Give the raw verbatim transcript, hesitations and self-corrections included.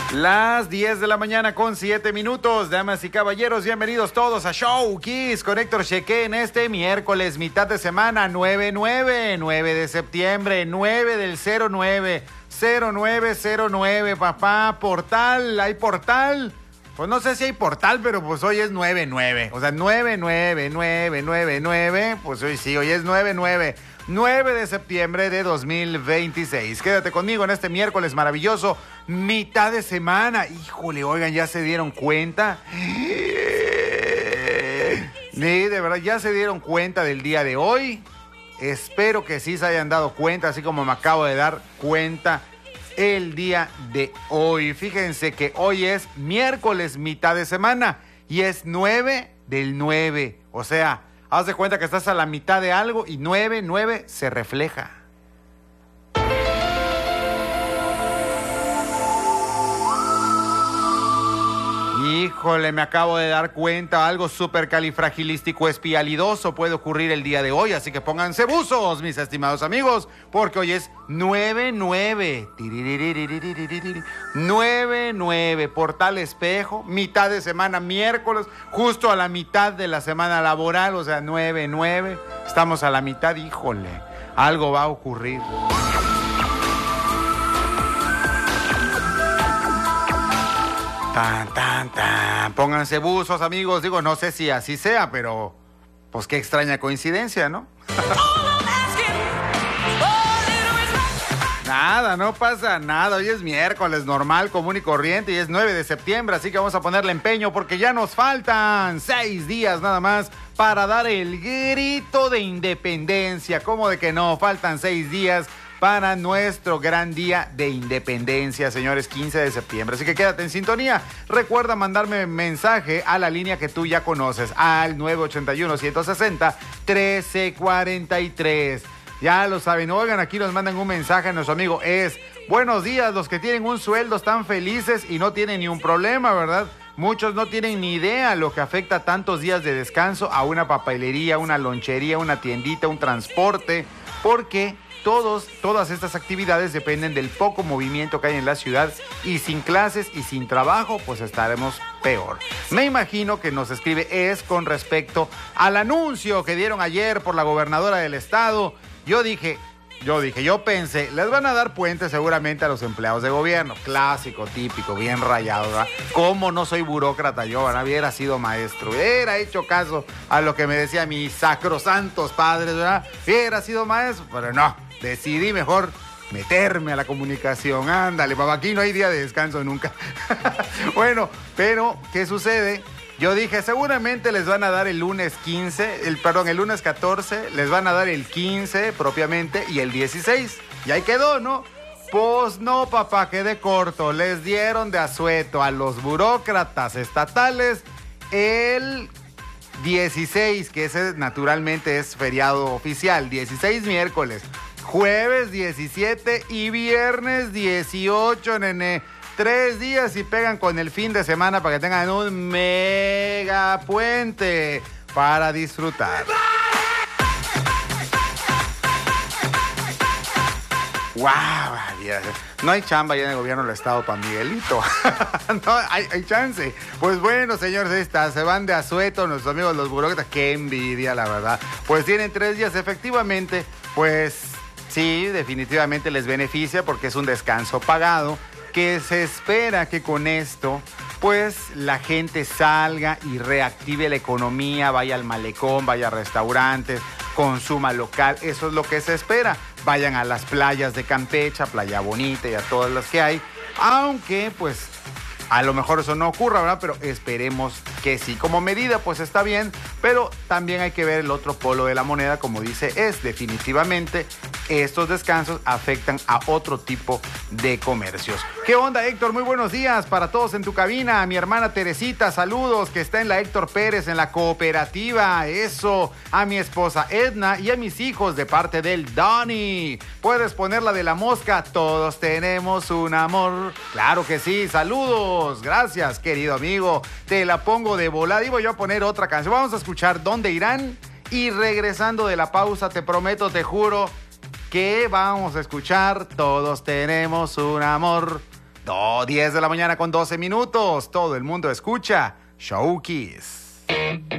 Las diez de la mañana con siete minutos, damas y caballeros, bienvenidos todos a Show Kiss con Héctor Cheque en este miércoles, mitad de semana, nueve nueve, nueve de septiembre, nueve del cero nueve, cero nueve cero nueve, papá, portal, ¿hay portal? Pues no sé si hay portal, pero pues hoy es nueve nueve, o sea, nueve nueve, nueve nueve nueve, pues hoy sí, hoy es nueve nueve. nueve de septiembre de dos mil veintiséis. Quédate conmigo en este miércoles maravilloso, mitad de semana. Híjole, oigan, ¿ya se dieron cuenta? Sí, de verdad, ¿ya se dieron cuenta del día de hoy? Espero que sí se hayan dado cuenta, así como me acabo de dar cuenta el día de hoy. Fíjense que hoy es miércoles, mitad de semana, y es nueve del nueve, o sea, haz de cuenta que estás a la mitad de algo y nueve, nueve se refleja. Híjole, me acabo de dar cuenta, algo súper califragilístico espialidoso puede ocurrir el día de hoy, así que pónganse buzos, mis estimados amigos, porque hoy es nueve nueve. nueve nueve, Portal Espejo, mitad de semana, miércoles, justo a la mitad de la semana laboral, o sea, nueve nueve, estamos a la mitad, híjole, algo va a ocurrir. Tan, tan, tan. Pónganse buzos, amigos. Digo, no sé si así sea, pero pues qué extraña coincidencia, ¿no? Nada, no pasa nada. Hoy es miércoles, normal, común y corriente, y es nueve de septiembre, así que vamos a ponerle empeño porque ya nos faltan seis días nada más para dar el grito de independencia. ¿Cómo de que no? Faltan seis días para nuestro gran día de independencia, señores, quince de septiembre. Así que quédate en sintonía. Recuerda mandarme mensaje a la línea que tú ya conoces, al nueve ocho uno, uno seis cero, trece cuarenta y tres. Ya lo saben, oigan, aquí nos mandan un mensaje a nuestro amigo Es. Buenos días, los que tienen un sueldo están felices y no tienen ni un problema, ¿verdad? Muchos no tienen ni idea lo que afecta tantos días de descanso a una papelería, una lonchería, una tiendita, un transporte, porque Todos, todas estas actividades dependen del poco movimiento que hay en la ciudad y sin clases y sin trabajo, pues estaremos peor. Me imagino que nos escribe Es con respecto al anuncio que dieron ayer por la gobernadora del estado. Yo dije, yo dije, yo pensé, les van a dar puente seguramente a los empleados de gobierno. Clásico, típico, bien rayado, ¿verdad? ¿Cómo no soy burócrata yo, ¿verdad? Hubiera sido maestro, hubiera hecho caso a lo que me decían mis sacrosantos padres, ¿verdad? Hubiera sido maestro, pero no. Decidí mejor meterme a la comunicación. Ándale, papá, aquí no hay día de descanso nunca. Bueno, pero, ¿qué sucede? Yo dije, seguramente les van a dar el lunes quince, el, perdón, el lunes catorce, les van a dar el quince propiamente y el dieciséis. Y ahí quedó, ¿no? Pues no, papá, quedé corto. Les dieron de asueto a los burócratas estatales el dieciséis, que ese naturalmente es feriado oficial. dieciséis miércoles. Jueves diecisiete y viernes dieciocho, nene. Tres días y pegan con el fin de semana para que tengan un mega puente para disfrutar. ¡Wow! No hay chamba ya en el gobierno del estado para Miguelito. No, hay, hay chance. Pues bueno, señores, esta, se van de asueto nuestros amigos los burócratas. ¡Qué envidia, la verdad! Pues tienen tres días, efectivamente, pues sí, definitivamente les beneficia porque es un descanso pagado, que se espera que con esto, pues la gente salga y reactive la economía, vaya al malecón, vaya a restaurantes, consuma local, eso es lo que se espera. Vayan a las playas de Campeche, a Playa Bonita y a todas las que hay, aunque pues a lo mejor eso no ocurra, ¿verdad? Pero esperemos que sí. Como medida, pues está bien, pero también hay que ver el otro polo de la moneda, como dice Es, definitivamente estos descansos afectan a otro tipo de comercios. ¿Qué onda, Héctor? Muy buenos días para todos en tu cabina. A mi hermana Teresita, saludos, que está en la Héctor Pérez, en la cooperativa. Eso. A mi esposa Edna y a mis hijos de parte del Donny. Puedes poner la de la mosca. Todos tenemos un amor. Claro que sí. Saludos. Gracias, querido amigo. Te la pongo de volada y voy a poner otra canción. Vamos a escuchar ¿Dónde irán? Y regresando de la pausa, te prometo, te juro, que vamos a escuchar Todos tenemos un amor. Do, diez de la mañana con doce minutos. Todo el mundo escucha Show Kiss.